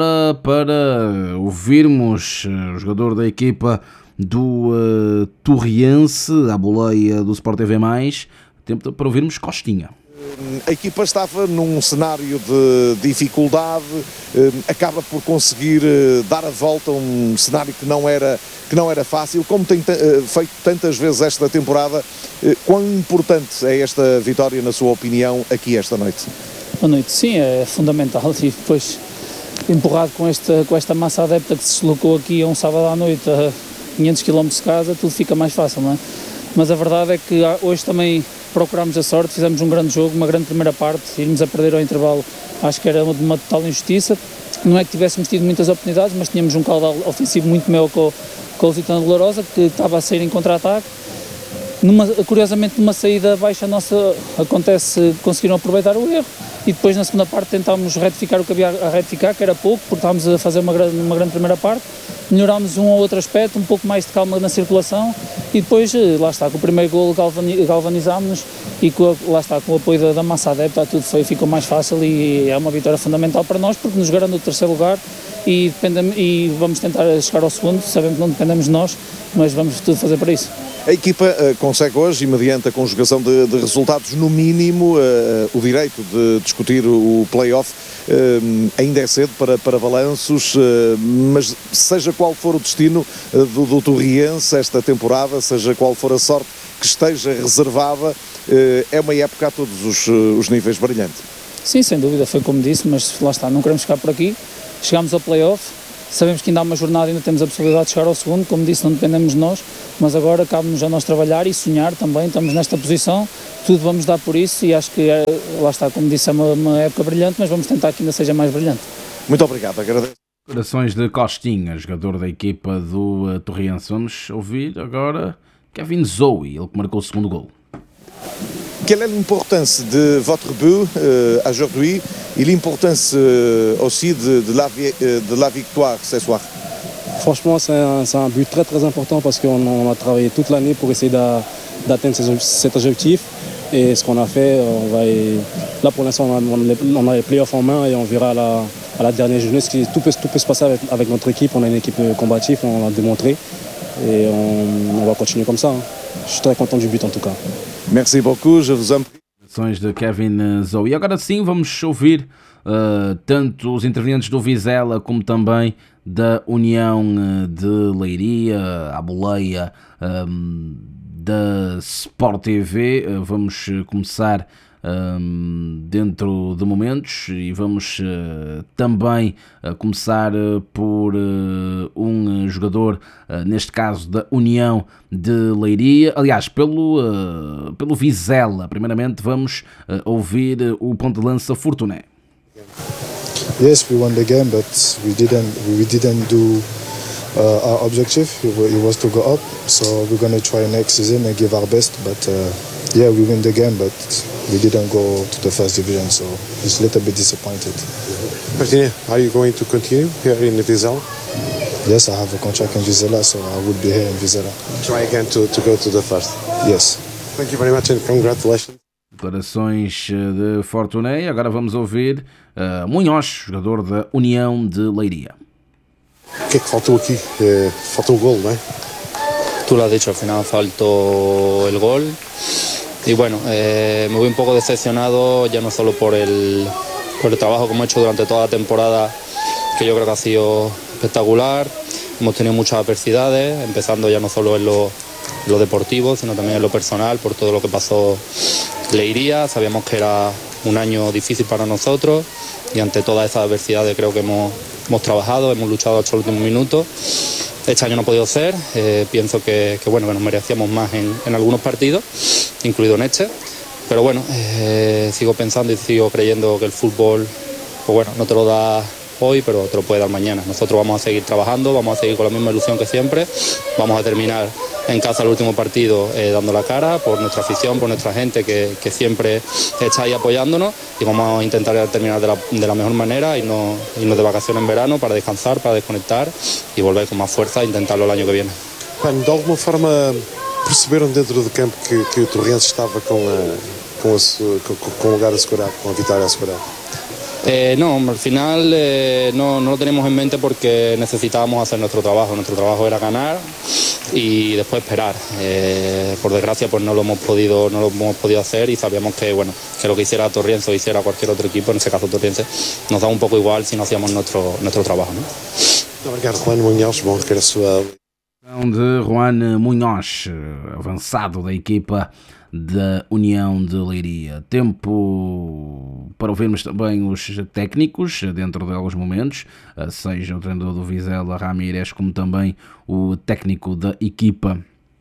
para ouvirmos uh, o jogador da equipa do uh, Torriense, à boleia do Sport T V mais. Tempo para ouvirmos Costinha. A equipa estava num cenário de dificuldade, acaba por conseguir dar a volta a um cenário que não era, que não era fácil, como tem feito tantas vezes esta temporada. Quão importante é esta vitória, na sua opinião, aqui esta noite? Boa noite, sim, é fundamental e depois empurrado com esta, com esta massa adepta que se deslocou aqui a um sábado à noite a quinhentos quilómetros de casa, tudo fica mais fácil, não é? Mas a verdade é que hoje também procurámos a sorte, fizemos um grande jogo, uma grande primeira parte, irmos a perder ao intervalo, acho que era de uma total injustiça. Não é que tivéssemos tido muitas oportunidades, mas tínhamos um caudal ofensivo muito maior com, com o Lusitânia de Lourosa, que estava a sair em contra-ataque. Numa, curiosamente, numa saída baixa nossa, acontece, conseguiram aproveitar o erro e depois na segunda parte tentámos retificar o que havia a retificar, que era pouco, porque estávamos a fazer uma, uma grande primeira parte. Melhorámos um ou outro aspecto, um pouco mais de calma na circulação e depois, lá está, com o primeiro golo galvanizámos-nos e com, lá está, com o apoio da, da massa adepta, tudo foi, ficou mais fácil e é uma vitória fundamental para nós porque nos garante o terceiro lugar e, e vamos tentar chegar ao segundo, sabemos que não dependemos de nós, mas vamos tudo fazer para isso. A equipa uh, consegue hoje, e mediante a conjugação de, de resultados, no mínimo, uh, o direito de discutir o play-off. Uh, ainda é cedo para, para balanços, uh, mas seja qual for o destino uh, do, do Torriense esta temporada, seja qual for a sorte que esteja reservada. É uma época a todos os, os níveis brilhante. Sim, sem dúvida, foi como disse, mas lá está, não queremos ficar por aqui. Chegámos ao play-off, sabemos que ainda há uma jornada, ainda temos a possibilidade de chegar ao segundo, como disse, não dependemos de nós, mas agora cabe-nos a nós trabalhar e sonhar também, estamos nesta posição, tudo vamos dar por isso e acho que, é, lá está, como disse, é uma, uma época brilhante, mas vamos tentar que ainda seja mais brilhante. Muito obrigado, agradeço. Corações de Costinha, jogador da equipa do uh, Torriense. Vamos ouvir agora Kevin Zoe, ele que marcou o segundo gol. Quelle est l'importance de votre but euh, aujourd'hui et l'importance euh, aussi de, de, la, de la victoire ce soir? Franchement, c'est un, c'est un but très très important parce qu'on on a travaillé toute l'année pour essayer d'atteindre cet objectif. Et ce qu'on a fait, on va y... là pour l'instant on a, on a les playoffs en main et on verra à la, à la dernière journée. Tout peut, tout peut se passer avec, avec notre équipe, on a une équipe combative, on l'a démontré et on, on va continuer comme ça. Hein. Je suis très content du but en tout cas. Merci beaucoup, je vous en prie. De Kevin Zoe. E agora sim vamos ouvir uh, tanto os intervenientes do Vizela como também da União de Leiria, a boleia um, da Sport T V. Uh, vamos começar um, dentro de momentos e vamos uh, também uh, começar uh, por uh, um jogador, uh, neste caso da União de Leiria, aliás, pelo, uh, pelo Vizela. Primeiramente vamos uh, ouvir uh, o ponto de lança Fortuné. Yes, we won the game, but we didn't we didn't do uh, our objective. It was to go up, so we're gonna try next season and give our best. But uh, yeah, we win the game, but we didn't go to the first division, so it's a little bit disappointed. Martinez, are you going to continue here in Vizela? Yes, I have a contract in Vizela, so I will be here in Vizela. Try again to, to go to the first. Yes. Thank you very much and congratulations. Declarações de Fortuné. Agora vamos ouvir uh, Munhoz, jogador da União de Leiria. O que é que faltou aqui? Eh, faltou o gol, não é? Tú lo has dicho, al final faltó el gol y bueno, eh, me voy un poco decepcionado ya no solo por el, por el trabajo que hemos hecho durante toda la temporada, que yo creo que ha sido espectacular. Hemos tenido muchas adversidades, empezando ya no solo en lo, en lo deportivo, sino también en lo personal, por todo lo que pasó Leiria. Sabíamos que era un año difícil para nosotros y ante todas esas adversidades creo que hemos, hemos trabajado, hemos luchado hasta el último minuto. Este año no ha podido ser, eh, pienso que, que, bueno, que nos merecíamos más en, en algunos partidos, incluido en este, pero bueno, eh, sigo pensando y sigo creyendo que el fútbol, pues bueno, no te lo da hoy, pero te lo puede dar mañana. Nosotros vamos a seguir trabajando, vamos a seguir con la misma ilusión que siempre, vamos a terminar en casa el último partido eh, dando la cara por nuestra afición, por nuestra gente que, que siempre está ahí apoyándonos, y vamos a intentar terminar de la, de la mejor manera, irnos, irnos de vacaciones en verano para descansar, para desconectar y volver con más fuerza e intentarlo el año que viene. Bueno, de alguma forma perceberam dentro do campo que, que o Torriense estava com, a, com, a, com, com o lugar assegurado, com a vitória assegurada? Eh, no, al final eh, no, no lo tenemos en mente porque necesitábamos hacer nuestro trabajo. Nuestro trabajo era ganar y después esperar. Eh, por desgracia, pues no lo hemos podido, no lo hemos podido hacer y sabíamos que bueno, que lo que hiciera Torriense o hiciera cualquier otro equipo, en ese caso Torriense, nos da un poco igual si no hacíamos nuestro nuestro trabajo, ¿no? Obrigado, Juan Munhoz. Bom regresso a... de Juan Munhoz, avançado da equipa da União de Leiria. Tempo para ouvirmos também os técnicos dentro de alguns momentos, seja o treinador do Vizela, Ramírez, como também o técnico da equipa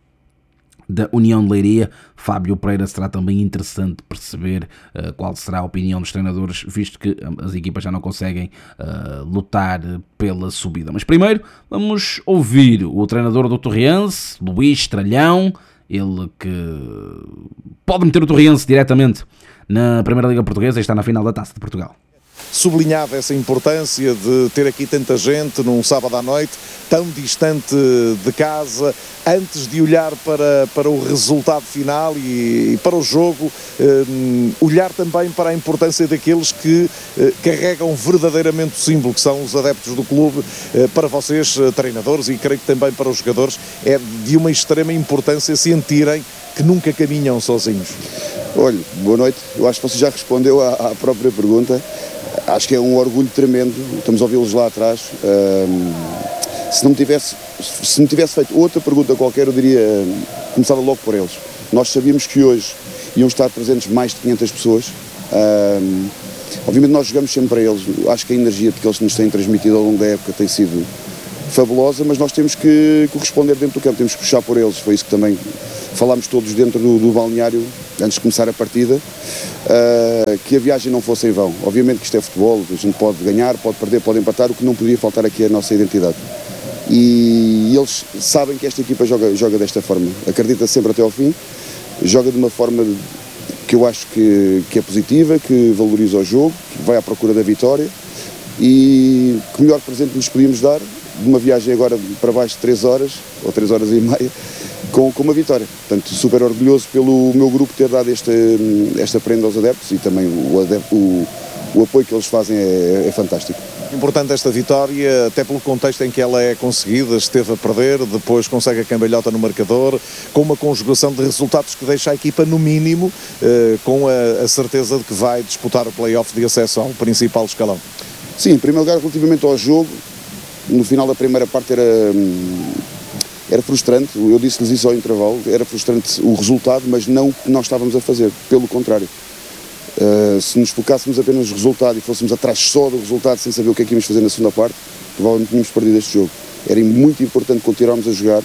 da União de Leiria, Fábio Pereira. Será também interessante perceber uh, qual será a opinião dos treinadores, visto que as equipas já não conseguem uh, lutar pela subida. Mas primeiro vamos ouvir o treinador do Torriense, Luís Tralhão, ele que pode meter o Torriense diretamente na Primeira Liga Portuguesa e está na final da Taça de Portugal. Sublinhava essa importância de ter aqui tanta gente num sábado à noite, tão distante de casa, antes de olhar para, para o resultado final e, e para o jogo, um, olhar também para a importância daqueles que uh, carregam verdadeiramente o símbolo, que são os adeptos do clube. Uh, para vocês, uh, treinadores, e creio que também para os jogadores, é de uma extrema importância sentirem que nunca caminham sozinhos. Olha, boa noite. Eu acho que você já respondeu à, à própria pergunta. Acho que é um orgulho tremendo, estamos a ouvi-los lá atrás. Um, se, não tivesse, se não tivesse feito outra pergunta qualquer, eu diria, começava logo por eles. Nós sabíamos que hoje iam estar presentes mais de quinhentas pessoas. Um, obviamente nós jogamos sempre para eles, acho que a energia que eles nos têm transmitido ao longo da época tem sido fabulosa, mas nós temos que corresponder dentro do campo, temos que puxar por eles. Foi isso que também falámos todos dentro do, do balneário antes de começar a partida, uh, que a viagem não fosse em vão. Obviamente que isto é futebol, a gente pode ganhar, pode perder, pode empatar, o que não podia faltar aqui é a nossa identidade. E eles sabem que esta equipa joga, joga desta forma, acredita sempre até ao fim, joga de uma forma que eu acho que, que é positiva, que valoriza o jogo, que vai à procura da vitória, e que melhor presente nos podíamos dar de uma viagem agora para baixo de três horas, ou três horas e meia, com, com uma vitória. Portanto, super orgulhoso pelo meu grupo ter dado esta, esta prenda aos adeptos, e também o, adepto, o, o apoio que eles fazem é, é fantástico. Importante esta vitória, até pelo contexto em que ela é conseguida, esteve a perder, depois consegue a cambalhota no marcador, com uma conjugação de resultados que deixa a equipa no mínimo, eh, com a, a certeza de que vai disputar o play-off de acesso ao principal escalão. Sim, em primeiro lugar, relativamente ao jogo, no final da primeira parte era, era frustrante, eu disse-lhes isso ao intervalo, era frustrante o resultado, mas não o que nós estávamos a fazer, pelo contrário. Uh, se nos focássemos apenas no resultado e fôssemos atrás só do resultado sem saber o que é que íamos fazer na segunda parte, provavelmente tínhamos perdido este jogo. Era muito importante continuarmos a jogar,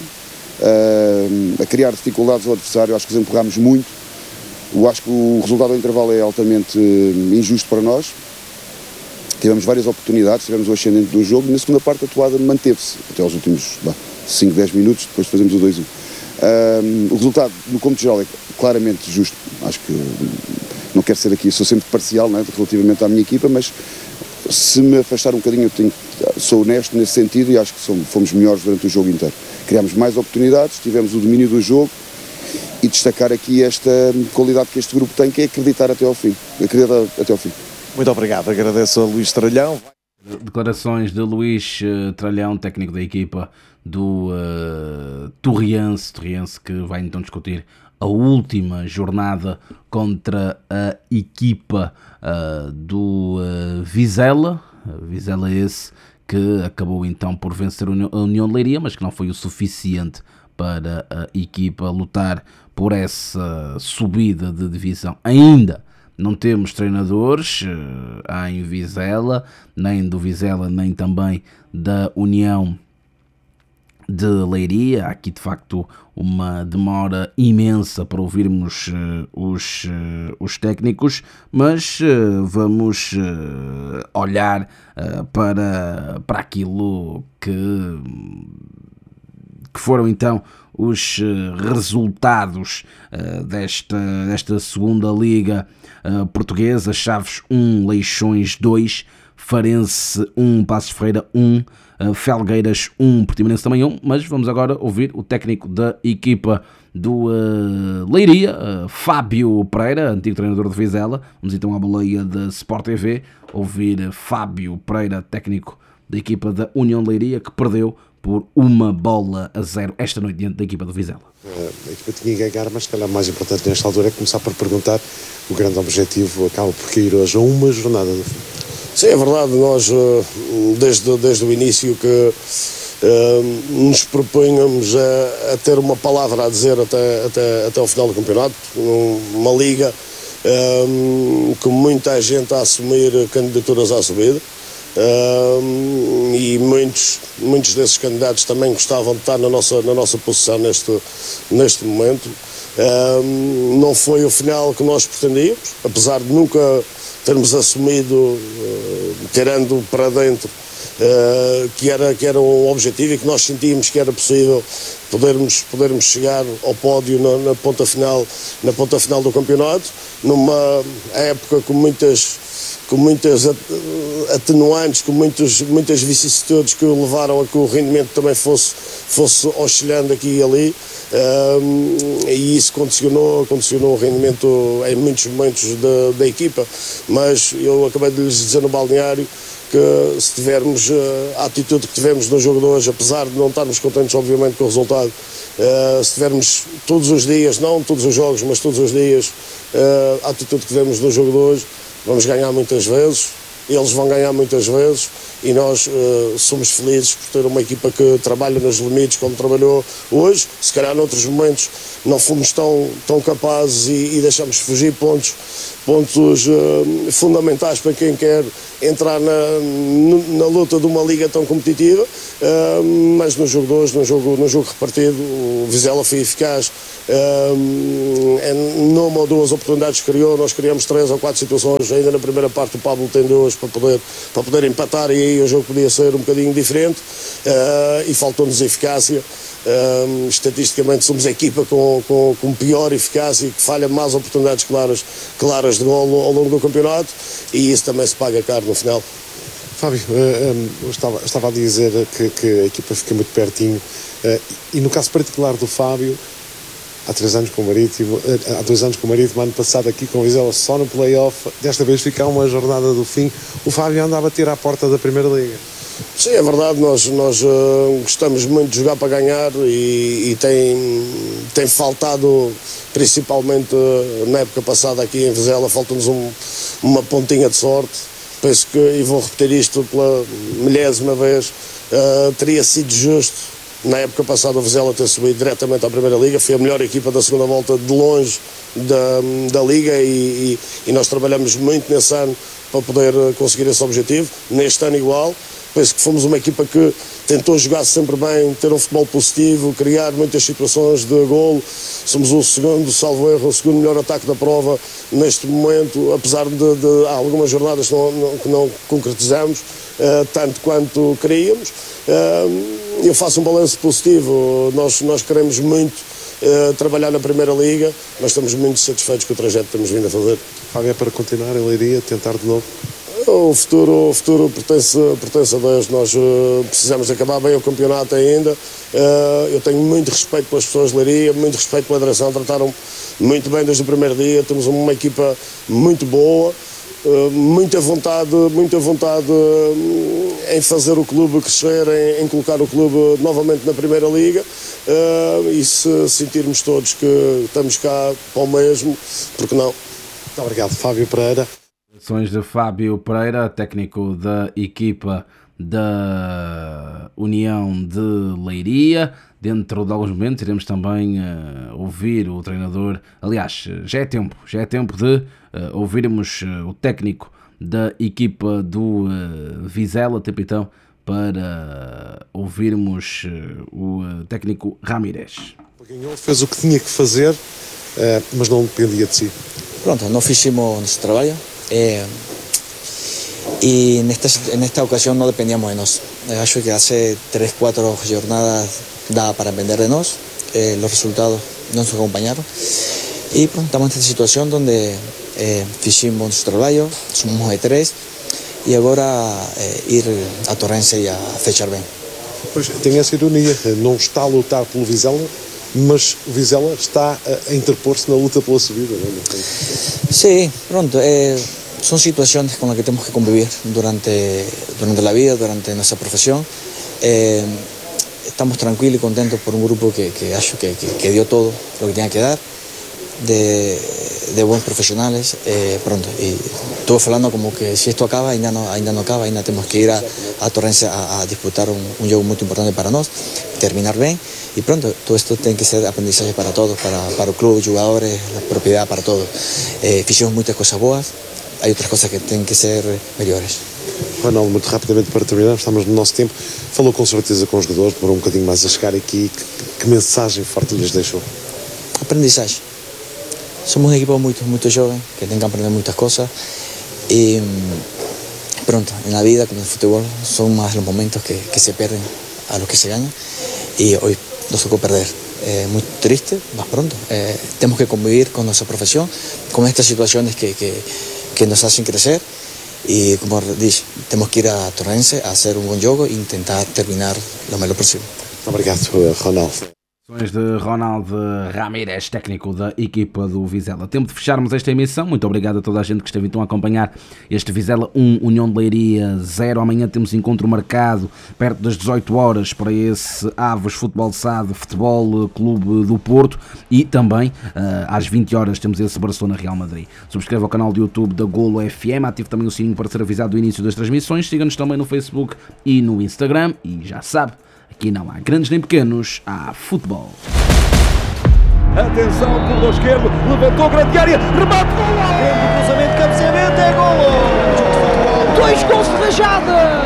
uh, a criar dificuldades ao adversário. Acho que os empurrámos muito. Eu acho que o resultado do intervalo é altamente uh, injusto para nós. Tivemos várias oportunidades, tivemos o ascendente do jogo e na segunda parte a atuada manteve-se até aos últimos bah, cinco, dez minutos, depois fazemos o dois a um. Uh, o resultado, no cômputo geral, é claramente justo. Acho que não quero ser aqui, sou sempre parcial, não é, relativamente à minha equipa, mas se me afastar um bocadinho, eu tenho, sou honesto nesse sentido e acho que somos, fomos melhores durante o jogo inteiro. Criámos mais oportunidades, tivemos o domínio do jogo e destacar aqui esta qualidade que este grupo tem, que é acreditar até ao fim. Acreditar até ao fim. Muito obrigado, agradeço a Luís Tralhão. Declarações de Luís uh, Tralhão, técnico da equipa do uh, Torriense, Torriense que vai então discutir a última jornada contra a equipa uh, do uh, Vizela, Vizela esse que acabou então por vencer a União de Leiria, mas que não foi o suficiente para a equipa lutar por essa subida de divisão. Ainda não temos treinadores uh, em Vizela, nem do Vizela, nem também da União de Leiria. Há aqui de facto uma demora imensa para ouvirmos uh, os, uh, os técnicos, mas uh, vamos uh, olhar uh, para, para aquilo que, que foram então os uh, resultados uh, desta, desta segunda Liga uh, Portuguesa. Chaves um, Leixões dois, Farense um, Passos Ferreira um, uh, Felgueiras um, Portimonense também um, mas vamos agora ouvir o técnico da equipa do uh, Leiria, uh, Fábio Pereira, antigo treinador de Vizela. Vamos então à boleia da Sport T V ouvir uh, Fábio Pereira, técnico da equipa da União de Leiria, que perdeu por uma bola a zero esta noite diante da equipa do Vizela. A equipa tinha que ganhar, mas se calhar o mais importante nesta altura é começar por perguntar. O grande objetivo acaba por cair hoje a uma jornada do fim. Sim, é verdade, nós desde, desde o início que uh, nos propunhamos a, a ter uma palavra a dizer até, até, até o final do campeonato, uma liga um, com muita gente a assumir candidaturas à subida. Uh, e muitos, muitos desses candidatos também gostavam de estar na nossa, na nossa posição neste, neste momento. Uh, não foi o final que nós pretendíamos, apesar de nunca termos assumido, uh, tirando para dentro, uh, que, era, que era um objetivo e que nós sentíamos que era possível podermos, podermos chegar ao pódio na, na, ponta final, na ponta final do campeonato, numa época com muitas com muitas atenuantes, com muitos, muitas vicissitudes que levaram a que o rendimento também fosse, fosse oscilando aqui e ali, um, e isso condicionou, condicionou o rendimento em muitos momentos da, da equipa, mas eu acabei de lhes dizer no balneário que se tivermos a atitude que tivemos no jogo de hoje, apesar de não estarmos contentes obviamente com o resultado, uh, se tivermos todos os dias, não todos os jogos, mas todos os dias, uh, a atitude que tivemos no jogo de hoje, vamos ganhar muitas vezes, eles vão ganhar muitas vezes e nós uh, somos felizes por ter uma equipa que trabalha nos limites como trabalhou hoje. Se calhar noutros momentos não fomos tão, tão capazes e, e deixamos fugir pontos, pontos uh, fundamentais para quem quer entrar na, na luta de uma liga tão competitiva, uh, mas no jogo de hoje, no jogo, no jogo repartido, o Vizela foi eficaz. Uh, numa ou duas oportunidades que criou, nós criamos três ou quatro situações, ainda na primeira parte o Pablo tem duas para poder, para poder empatar, e aí o jogo podia ser um bocadinho diferente, uh, e faltou-nos eficácia. Uh, estatisticamente somos a equipa com, com, com pior eficácia e que falha mais oportunidades claras, claras de golo ao longo do campeonato, e isso também se paga caro no final. Fábio, eu estava, estava a dizer que, que a equipa fica muito pertinho, e no caso particular do Fábio, há três anos com o Marítimo, há dois anos com o Marítimo, ano passado aqui com o Vizela só no play-off, desta vez fica uma jornada do fim, o Fábio anda a bater à porta da Primeira Liga. Sim, é verdade, nós, nós uh, gostamos muito de jogar para ganhar, e, e tem, tem faltado, principalmente uh, na época passada aqui em Vizela, falta-nos um, uma pontinha de sorte. Penso que, e vou repetir isto pela milésima vez, uh, teria sido justo na época passada o Vizela ter subido diretamente à Primeira Liga, foi a melhor equipa da segunda volta de longe da, da Liga, e, e, e nós trabalhamos muito nesse ano para poder conseguir esse objetivo, neste ano igual. Penso que fomos uma equipa que tentou jogar sempre bem, ter um futebol positivo, criar muitas situações de golo. Somos o segundo, salvo erro, o segundo melhor ataque da prova neste momento, apesar de, de há algumas jornadas que não, não, que não concretizamos uh, tanto quanto queríamos. Uh, eu faço um balanço positivo, nós, nós queremos muito uh, trabalhar na Primeira Liga, mas estamos muito satisfeitos com o trajeto que temos vindo a fazer. Fábio, é para continuar em Leiria, tentar de novo? O futuro, o futuro pertence, pertence a Deus. Nós uh, precisamos de acabar bem o campeonato ainda. Uh, eu tenho muito respeito pelas pessoas de Leiria, muito respeito pela direção, trataram muito bem desde o primeiro dia. Temos uma equipa muito boa, uh, muita vontade, muita vontade uh, em fazer o clube crescer, em, em colocar o clube novamente na Primeira Liga, uh, e se sentirmos todos que estamos cá para o mesmo, porque não? Muito obrigado, Fábio Pereira. De Fábio Pereira, técnico da equipa da União de Leiria. Dentro de alguns momentos iremos também uh, ouvir o treinador. Aliás, já é tempo, já é tempo de uh, ouvirmos uh, o técnico da equipa do uh, Vizela, tempo então para uh, ouvirmos uh, o uh, técnico Ramírez. Ganhou, fez o que tinha que fazer, uh, mas não dependia de si. Pronto, no hicimos nuestro trabajo. Eh, y en esta, en esta ocasión no dependíamos de nos. Eh, acho que hace tres, cuatro jornadas daba para depender de nos. Eh, los resultados no nos acompañaron. Y pronto, estamos en esta situación donde eh, hicimos nuestro trabajo, somos de tres, y ahora eh, ir a Torrense e a fechar bem. Pois tem essa ironia, não está a lutar pelo Vizela, mas o Vizela está a interpor-se na luta pela subida. Não é? Sí, pronto. Eh, son situaciones con las que tenemos que convivir durante, durante la vida, durante nuestra profesión. Eh, estamos tranquilos y contentos por un grupo que, que, que, que, que dio todo lo que tenía que dar, de, de buenos profesionales. Eh, pronto, y estuve hablando como que si esto acaba, ainda no, ainda no acaba, ainda tenemos que ir a, a Torrense a, a disputar un, un juego muy importante para nosotros, terminar bien. Y pronto, todo esto tiene que ser aprendizaje para todos, para, para el club, jugadores, la propiedad, para todos. Eh, hicimos muchas cosas boas, hay otras cosas que tienen que ser melhores. Ronaldo, muito rapidamente para terminar, estamos no nosso tempo. Falou com certeza com os jogadores, demorou um bocadinho mais a chegar aqui. Que, que mensagem forte lhes deixou? Aprendizaje. Somos un equipo muy, muy joven, que tiene que aprender muchas cosas. Y pronto, en la vida, como en el fútbol, son más los momentos que, que se pierden a los que se ganan. Y hoy nos tocó perder. Eh, muy triste, más pronto. Eh, tenemos que convivir con nuestra profesión, con estas situaciones que, que, que nos hacen crecer. Y como dije, tenemos que ir a Torrense a hacer un buen juego e intentar terminar lo mejor posible. Obrigado, Ronaldo. De Ronaldo Ramírez, técnico da equipa do Vizela. Tempo de fecharmos esta emissão. Muito obrigado a toda a gente que esteve então a acompanhar este Vizela um, União de Leiria zero. Amanhã temos encontro marcado perto das dezoito horas para esse Aves Futebol Sado Futebol Clube do Porto, e também uh, às vinte horas temos esse Barcelona Real Madrid. Subscreva o canal do YouTube da Golo F M, ative também o sininho para ser avisado do início das transmissões, siga-nos também no Facebook e no Instagram, e já sabe, aqui não há grandes nem pequenos, há futebol. Atenção, corredor esquerdo, levantou grande área, remate, golo! Grande cruzamento, cabeceamento, é golo! Dois gols de Rajada!